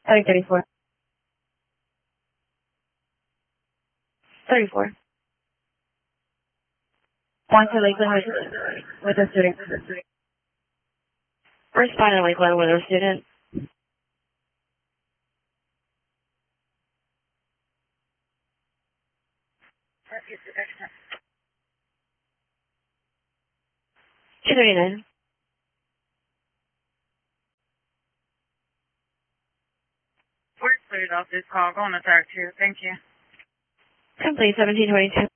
34. 34. Want to Lakeland with a student. Respond to Lakeland with a student. Two 39. We're cleared off this call. Going to 32. Thank you. Complete 1722.